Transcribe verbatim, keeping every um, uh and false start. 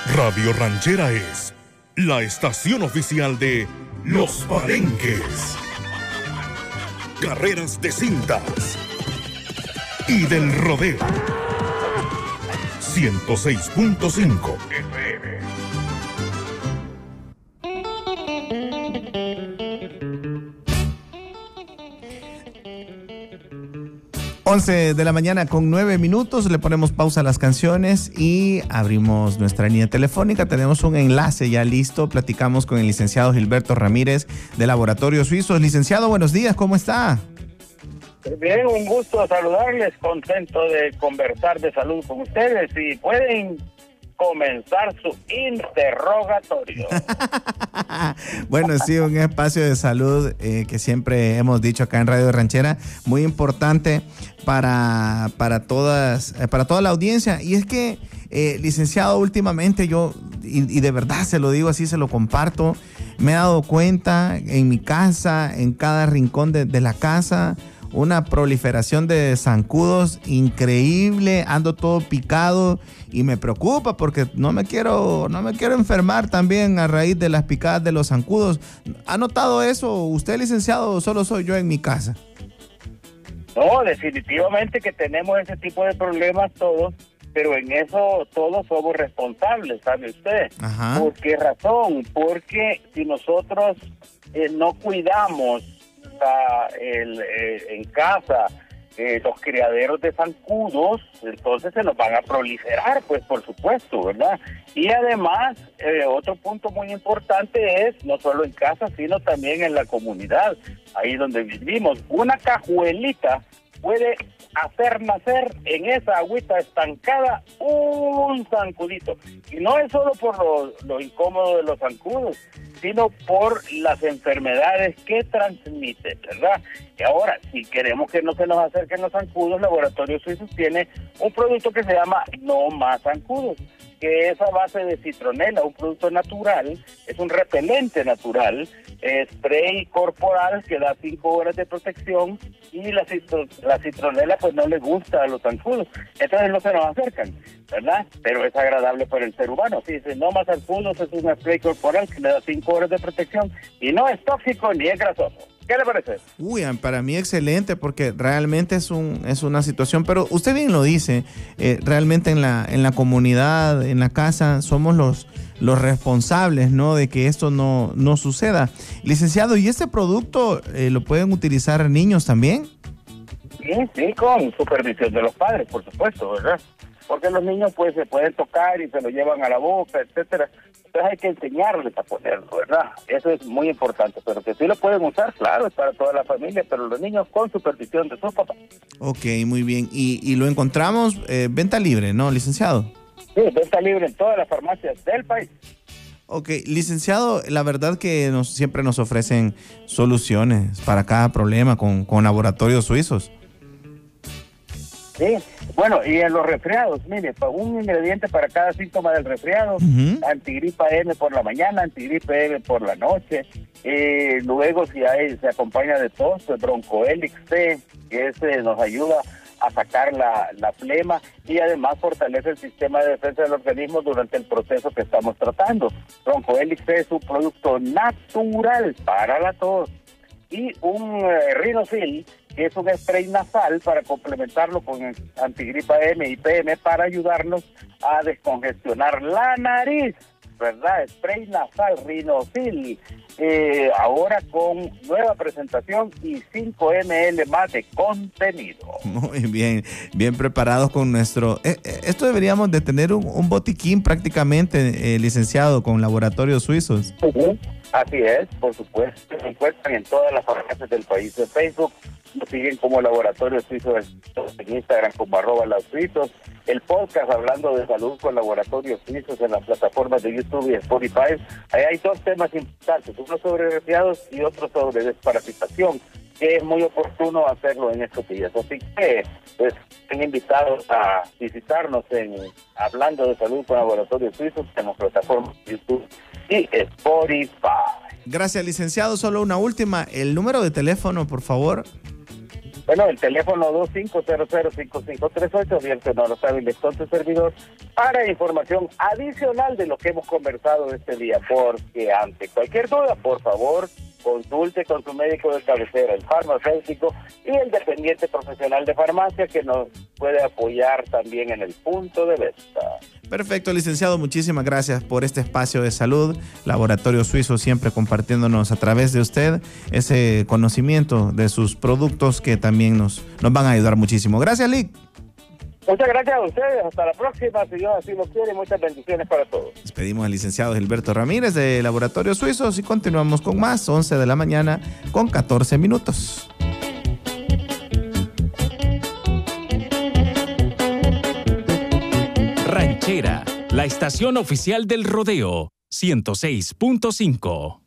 Radio Ranchera es la estación oficial de Los Palenques, carreras de cintas y del rodeo. ciento seis punto cinco F M. once de la mañana con nueve minutos, le ponemos pausa a las canciones y abrimos nuestra línea telefónica. Tenemos un enlace ya listo, platicamos con el licenciado Gilberto Ramírez de Laboratorios Suizos. Licenciado, buenos días, ¿cómo está? Bien, un gusto saludarles, contento de conversar de salud con ustedes y pueden comenzar su interrogatorio. Bueno, sí, un espacio de salud eh, que siempre hemos dicho acá en Radio Ranchera, muy importante para, para, todas, eh, para toda la audiencia. Y es que, eh, licenciado, últimamente yo, y, y de verdad se lo digo así, se lo comparto, me he dado cuenta en mi casa, en cada rincón de, de la casa, una proliferación de zancudos increíble, ando todo picado y me preocupa porque no me quiero, no me quiero enfermar también a raíz de las picadas de los zancudos. ¿Ha notado eso usted, licenciado, o solo soy yo en mi casa? No, definitivamente que tenemos ese tipo de problemas todos, pero en eso todos somos responsables, ¿sabe usted? Ajá. ¿Por qué razón? Porque si nosotros eh, no cuidamos El, eh, en casa eh, los criaderos de zancudos, entonces se nos van a proliferar, pues por supuesto, ¿verdad? Y además, eh, otro punto muy importante es, no solo en casa, sino también en la comunidad, ahí donde vivimos. Una cajuelita puede hacer nacer en esa agüita estancada un zancudito. Y no es solo por lo, lo incómodo de los zancudos, sino por las enfermedades que transmiten, ¿verdad? Y ahora, si queremos que no se nos acerquen los zancudos, Laboratorios Suizos tiene un producto que se llama No Más Zancudos, que es a base de citronela, un producto natural, es un repelente natural, spray corporal que da cinco horas de protección, y la, citro, la citronela pues no le gusta a los zancudos, entonces no se nos acercan, ¿verdad? Pero es agradable para el ser humano. Si dice No Más Zancudos, es un spray corporal que le da cinco horas de protección y no es tóxico ni es grasoso. ¿Qué le parece? Uy, para mí excelente, porque realmente es un es una situación, pero usted bien lo dice, eh, realmente en la en la comunidad, en la casa, somos los los responsables, ¿no?, de que esto no, no suceda. Licenciado, ¿y este producto eh, lo pueden utilizar niños también? Sí, sí, con supervisión de los padres, por supuesto, ¿verdad? Porque los niños pues se pueden tocar y se lo llevan a la boca, etcétera. Entonces hay que enseñarles a ponerlo, ¿verdad? Eso es muy importante, pero que sí lo pueden usar, claro, es para toda la familia, pero los niños con supervisión de sus papás. Ok, muy bien. Y, y lo encontramos eh, venta libre, ¿no, licenciado? Sí, venta libre en todas las farmacias del país. Ok, licenciado, la verdad que nos, siempre nos ofrecen soluciones para cada problema con, con Laboratorios Suizos. Sí, bueno, y en los resfriados, mire, un ingrediente para cada síntoma del resfriado, uh-huh. Antigripa M por la mañana, antigripa M por la noche, eh, luego si hay, se acompaña de tos, pues Broncohelix C, que ese nos ayuda a sacar la, la flema y además fortalece el sistema de defensa del organismo durante el proceso que estamos tratando. Broncohelix C es un producto natural para la tos. Y un eh, Rhinocil, que es un spray nasal para complementarlo con antigripa M y P M para ayudarnos a descongestionar la nariz, ¿verdad? Spray nasal Rhinocil, eh, ahora con nueva presentación y cinco mililitros más de contenido. Muy bien, bien preparados con nuestro... Eh, eh, esto deberíamos de tener un, un botiquín prácticamente, eh, licenciado, con Laboratorios Suizos. Uh-huh. Así es, por supuesto, se encuentran en todas las farmacias del país. En Facebook nos siguen como Laboratorios Suizos, en Instagram como arroba los suizos, el podcast Hablando de Salud con Laboratorios Suizos en las plataformas de YouTube y Spotify. Ahí hay dos temas importantes, uno sobre resfriados y otro sobre desparasitación, que es muy oportuno hacerlo en estos días. Así que, pues, estén invitados a visitarnos en Hablando de Salud con Laboratorios Suizos en las plataformas de YouTube y Spotify. Gracias, licenciado. Solo una última. El número de teléfono, por favor. Bueno, el teléfono dos cinco cero cero, cinco cinco tres ocho, abierto en horas hábiles con tu servidor, para información adicional de lo que hemos conversado este día, porque ante cualquier duda, por favor, consulte con su médico de cabecera, el farmacéutico y el dependiente profesional de farmacia que nos puede apoyar también en el punto de venta. Perfecto, licenciado, muchísimas gracias por este espacio de salud. Laboratorio Suizo siempre compartiéndonos a través de usted ese conocimiento de sus productos que también nos, nos van a ayudar muchísimo. Gracias, Lick. Muchas gracias a ustedes, hasta la próxima, si Dios así lo quiere, muchas bendiciones para todos. Despedimos al licenciado Gilberto Ramírez de Laboratorio Suizos y continuamos con más, once de la mañana con catorce minutos. Ranchera, la estación oficial del rodeo, ciento seis punto cinco.